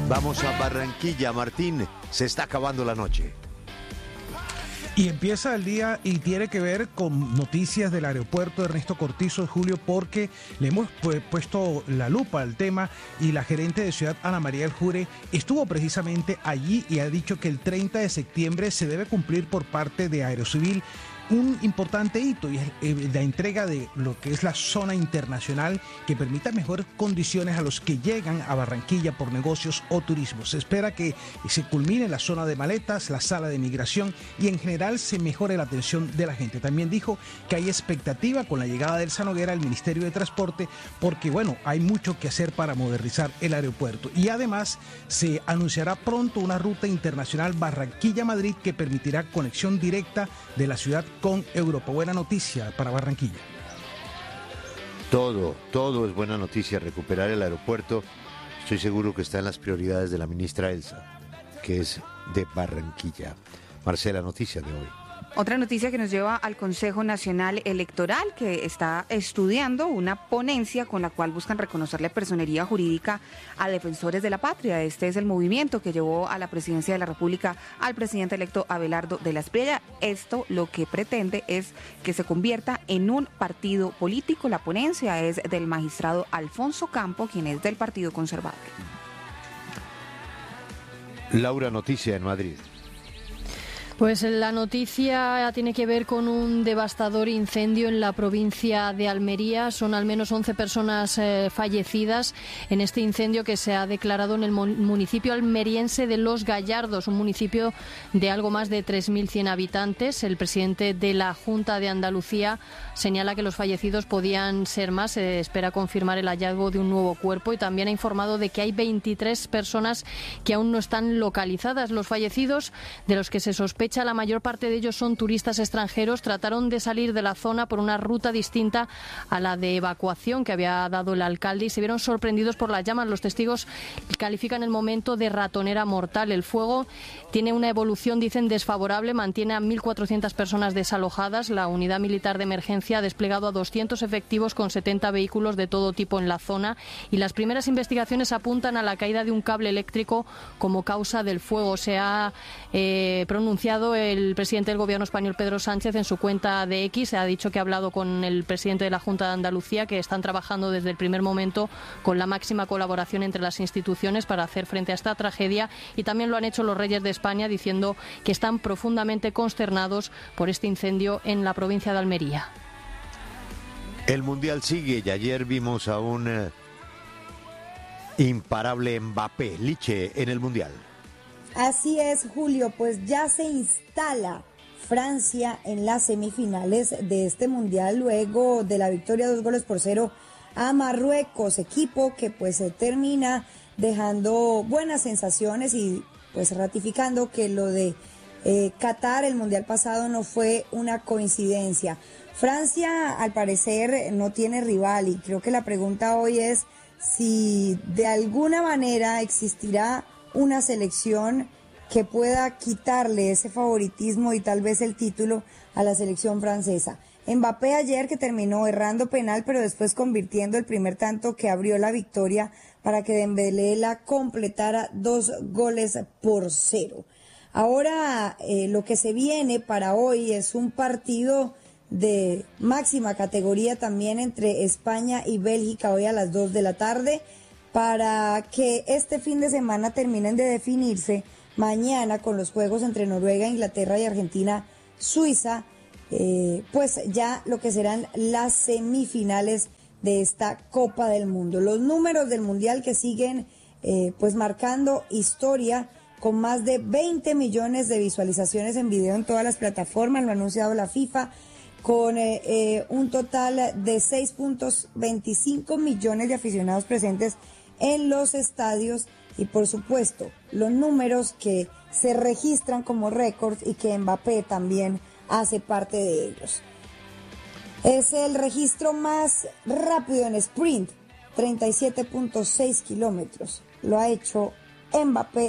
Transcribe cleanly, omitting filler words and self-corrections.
Vamos a Barranquilla, Martín, se está acabando la noche. Y empieza el día y tiene que ver con noticias del aeropuerto de Ernesto Cortizo, Julio, porque le hemos puesto la lupa al tema y la gerente de Ciudad, Ana María del Jure, estuvo precisamente allí y ha dicho que el 30 de septiembre se debe cumplir por parte de Aerocivil un importante hito, y es la entrega de lo que es la zona internacional que permita mejores condiciones a los que llegan a Barranquilla por negocios o turismo. Se espera que se culmine la zona de maletas, la sala de migración y en general se mejore la atención de la gente. También dijo que hay expectativa con la llegada de Elsa Noguera al Ministerio de Transporte porque, bueno, hay mucho que hacer para modernizar el aeropuerto. Y además se anunciará pronto una ruta internacional Barranquilla-Madrid que permitirá conexión directa de la ciudad con Europa. Buena noticia para Barranquilla. Todo es buena noticia. Recuperar el aeropuerto, estoy seguro que está en las prioridades de la ministra Elsa, que es de Barranquilla. Marcela, noticia de hoy. Otra noticia que nos lleva al Consejo Nacional Electoral, que está estudiando una ponencia con la cual buscan reconocerle personería jurídica a defensores de la patria. Este es el movimiento que llevó a la presidencia de la República al presidente electo Abelardo de la Espriella. Esto lo que pretende es que se convierta en un partido político. La ponencia es del magistrado Alfonso Campo, quien es del Partido Conservador. Laura, noticia en Madrid. Pues la noticia tiene que ver con un devastador incendio en la provincia de Almería. Son al menos 11 personas fallecidas en este incendio que se ha declarado en el municipio almeriense de Los Gallardos, un municipio de algo más de 3.100 habitantes. El presidente de la Junta de Andalucía señala que los fallecidos podían ser más. Se espera confirmar el hallazgo de un nuevo cuerpo y también ha informado de que hay 23 personas que aún no están localizadas. Los fallecidos, de los que se sospecha la mayor parte de ellos son turistas extranjeros, trataron de salir de la zona por una ruta distinta a la de evacuación que había dado el alcalde y se vieron sorprendidos por las llamas. Los testigos califican el momento de ratonera mortal. El fuego tiene una evolución, dicen, desfavorable, mantiene a 1.400 personas desalojadas. La unidad militar de emergencia ha desplegado a 200 efectivos con 70 vehículos de todo tipo en la zona y las primeras investigaciones apuntan a la caída de un cable eléctrico como causa del fuego. Se ha pronunciado el presidente del gobierno español, Pedro Sánchez, en su cuenta de X. Ha dicho que ha hablado con el presidente de la Junta de Andalucía, que están trabajando desde el primer momento con la máxima colaboración entre las instituciones para hacer frente a esta tragedia, y también lo han hecho los reyes de España, diciendo que están profundamente consternados por este incendio en la provincia de Almería. El Mundial sigue y ayer vimos a un imparable Mbappé, Liche, en el Mundial. Así es, Julio, pues ya se instala Francia en las semifinales de este Mundial luego de la victoria 2-0 a Marruecos, equipo que pues se termina dejando buenas sensaciones y pues ratificando que lo de Qatar, el Mundial pasado, no fue una coincidencia. Francia al parecer no tiene rival y creo que la pregunta hoy es si de alguna manera existirá una selección que pueda quitarle ese favoritismo y tal vez el título a la selección francesa. Mbappé ayer, que terminó errando penal, pero después convirtiendo el primer tanto que abrió la victoria para que Dembélé la completara 2-0. Ahora lo que se viene para hoy es un partido de máxima categoría también entre España y Bélgica hoy a las 2 de la tarde. Para que este fin de semana terminen de definirse mañana con los juegos entre Noruega, Inglaterra y Argentina, Suiza, pues ya lo que serán las semifinales de esta Copa del Mundo. Los números del Mundial que siguen pues marcando historia con más de 20 millones de visualizaciones en video en todas las plataformas, lo ha anunciado la FIFA, con un total de 6.25 millones de aficionados presentes en los estadios y por supuesto los números que se registran como récords y que Mbappé también hace parte de ellos. Es el registro más rápido en sprint, 37.6 kilómetros. Lo ha hecho Mbappé